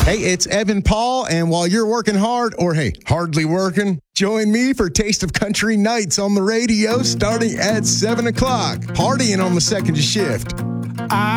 Hey, it's Evan Paul, and while you're working hard, or hey, hardly working, join me for Taste of Country Nights on the radio starting at 7 o'clock. Partying on the second shift.